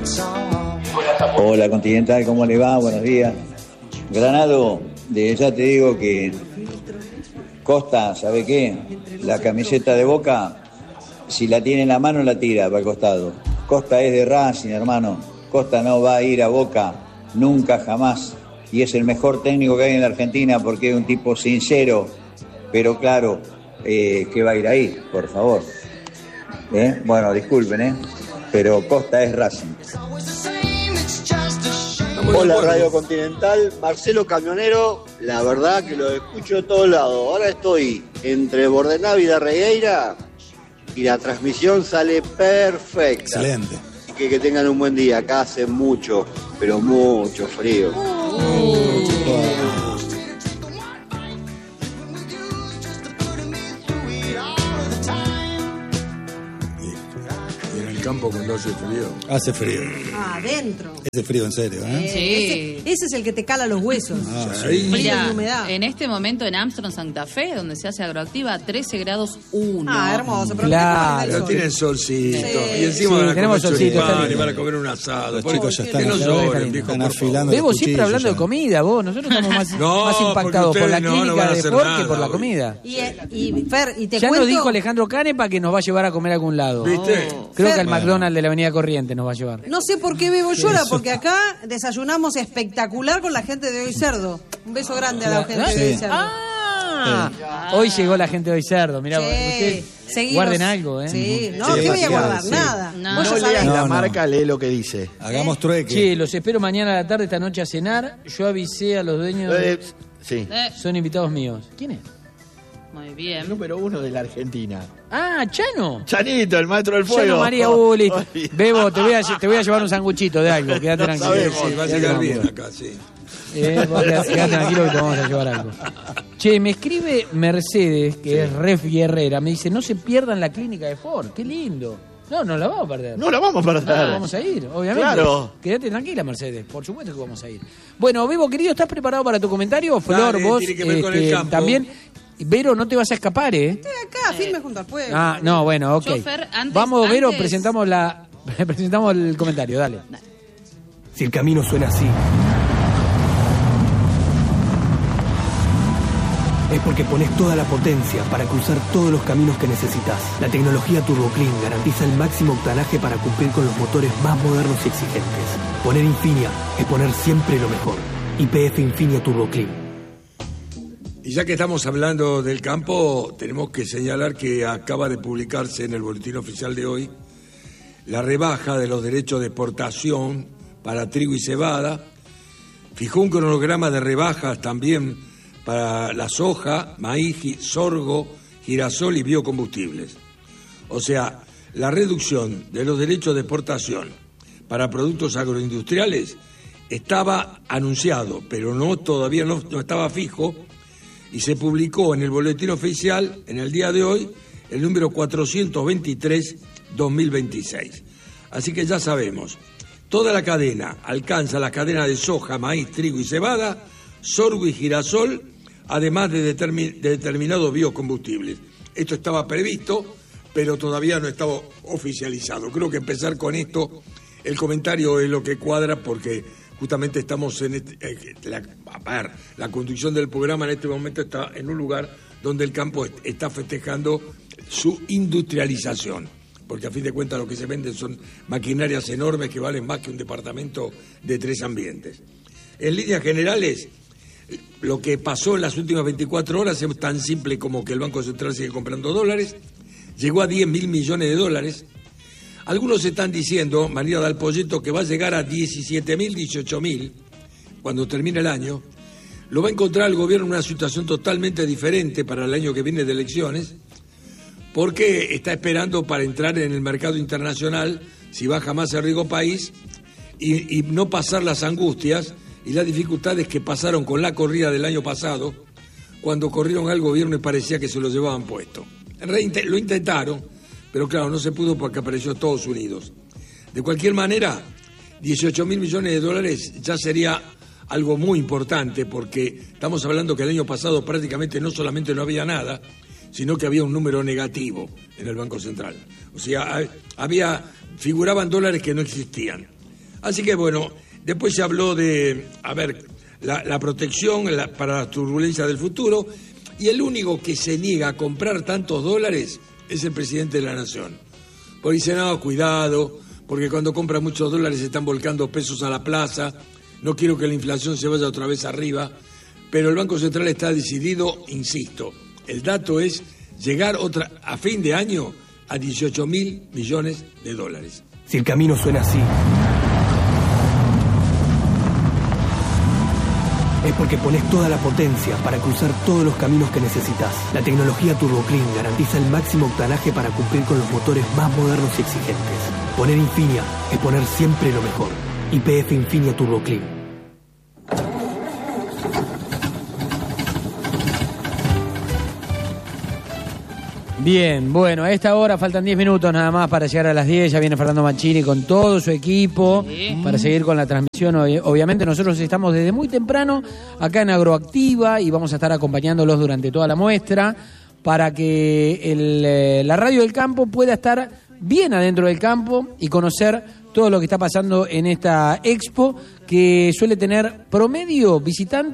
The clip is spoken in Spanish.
Hola Continental, ¿cómo le va? Buenos días. Granado, ya te digo que Costa, ¿sabe qué? La camiseta de Boca, si la tiene en la mano la tira para el costado. Costa es de Racing, hermano. Costa no va a ir a Boca nunca, jamás. Y es el mejor técnico que hay en la Argentina porque es un tipo sincero. Pero claro, que va a ir ahí, por favor. Bueno, disculpen, pero Costa es Racing. Hola Radio Continental, Marcelo Camionero, la verdad que lo escucho de todos lados. Ahora estoy entre Bordenave y Darregueira y la transmisión sale perfecta. Excelente. Así que tengan un buen día, acá hace mucho, pero mucho frío. Campo cuando hace frío. Hace frío. Adentro. Hace frío en serio, Sí. Ese es el que te cala los huesos. Sí. Mira, y humedad. en este momento en Armstrong, Santa Fe, donde se hace agroactiva, 13 grados 1. Hermoso. Pero Claro. Pero tienen solcito. Sí. Y encima Sí, van a tenemos comer solcito, choripán está y lindo. van a comer un asado. Los chicos ya están Que no acá, lloren, viejo, están por afilando favor. los Bebo siempre cuchillos hablando de ya. comida, vos. Nosotros estamos más impactados porque por la ustedes no clínica van a de hacer Ford nada que por la hoy. comida. Y Fer, y te Ya cuento... nos dijo Alejandro Canepa que nos va a llevar a comer a algún lado. ¿Viste? Creo que al Fer. McDonald's de la Avenida Corrientes nos va a llevar. No sé por qué Bebo llora, porque acá desayunamos espectacular con la gente de Hoy Cerdo. Un beso grande a la gente de Hoy Cerdo. Hoy llegó la gente de Hoy Cerdo. Mirá, Sí, ustedes seguimos. guarden algo, Sí, no, Sí, ¿qué voy a demasiado, guardar? sí. Nada. No. Vos ya No sabés. La No. marca lee lo que dice. Hagamos trueque. Che, los espero mañana a la tarde, esta noche a cenar. Yo avisé a los dueños. Sí. Son invitados míos. ¿Quién es? Muy bien. Número 1 de la Argentina. Ah, Chano. Chanito, el maestro del fuego. Chano María listo. Bebo, te voy a llevar un sanguchito de algo. Quédate tranquilo. Sí, va a llegar bien acá, sí. Vos quedate tranquilo que te vamos a llevar algo. Che, me escribe Mercedes, que es ref guerrera, me dice, no se pierdan la clínica de Ford. Qué lindo. No, no la vamos a perder. No la vamos a perder. No, vamos a ir, obviamente. Claro. Quédate tranquila, Mercedes. Por supuesto que vamos a ir. Bueno, Bebo, querido, ¿estás preparado para tu comentario? Flor, Dale, vos tiene que ver con el campo. también. Vero, no te vas a escapar, ¿eh? Estoy acá, firme junto al pueblo. Ah, no, bueno, ok. Yo, Fer, Vamos, Vero, antes- presentamos el comentario, dale. Si el camino suena así, es porque pones toda la potencia para cruzar todos los caminos que necesitas. La tecnología Turbo Clean garantiza el máximo octanaje para cumplir con los motores más modernos y exigentes. Poner Infinia es poner siempre lo mejor. YPF Infinia Turbo Clean. Y ya que estamos hablando del campo, tenemos que señalar que acaba de publicarse en el boletín oficial de hoy la rebaja de los derechos de exportación para trigo y cebada. Fijó un cronograma de rebajas también para la soja, maíz, sorgo, girasol y biocombustibles. O sea, la reducción de los derechos de exportación para productos agroindustriales estaba anunciado, pero todavía no estaba fijo, y se publicó en el boletín oficial en el día de hoy el número 423/2026. Así que ya sabemos, toda la cadena alcanza la cadena de soja, maíz, trigo y cebada, sorgo y girasol, además de determinados biocombustibles. Esto estaba previsto, pero todavía no estaba oficializado. Creo que empezar con el comentario es lo que cuadra, porque justamente estamos en la conducción del programa en este momento está en un lugar donde el campo está festejando su industrialización, porque a fin de cuentas lo que se venden son maquinarias enormes que valen más que un departamento de 3 ambientes. En líneas generales, lo que pasó en las últimas 24 horas es tan simple como que el Banco Central sigue comprando dólares, llegó a 10.000 millones de dólares. Algunos están diciendo, María Dalpolleto, que va a llegar a 17.000, 18.000 cuando termine el año. Lo va a encontrar el gobierno en una situación totalmente diferente para el año que viene de elecciones, porque está esperando para entrar en el mercado internacional, si baja más el riesgo país, y no pasar las angustias y las dificultades que pasaron con la corrida del año pasado, cuando corrieron al gobierno y parecía que se lo llevaban puesto. Lo intentaron, pero claro, no se pudo porque apareció Estados Unidos. De cualquier manera, 18.000 millones de dólares ya sería algo muy importante, porque estamos hablando que el año pasado prácticamente no solamente no había nada, sino que había un número negativo en el Banco Central. O sea, figuraban dólares que no existían. Así que bueno, después se habló de, la protección para las turbulencias del futuro, y el único que se niega a comprar tantos dólares es el presidente de la Nación. Porque dice, no, cuidado, porque cuando compra muchos dólares se están volcando pesos a la plaza, no quiero que la inflación se vaya otra vez arriba, pero el Banco Central está decidido, insisto, el dato es llegar a fin de año a 18.000 millones de dólares. Si el camino suena así, es porque pones toda la potencia para cruzar todos los caminos que necesitas. La tecnología Turbo Clean garantiza el máximo octanaje para cumplir con los motores más modernos y exigentes. Poner Infinia es poner siempre lo mejor. YPF Infinia Turbo Clean. Bien, bueno, a esta hora faltan 10 minutos nada más para llegar a las 10. Ya viene Fernando Mancini con todo su equipo para seguir con la transmisión. Obviamente nosotros estamos desde muy temprano acá en Agroactiva y vamos a estar acompañándolos durante toda la muestra para que la radio del campo pueda estar bien adentro del campo y conocer todo lo que está pasando en esta expo que suele tener promedio visitante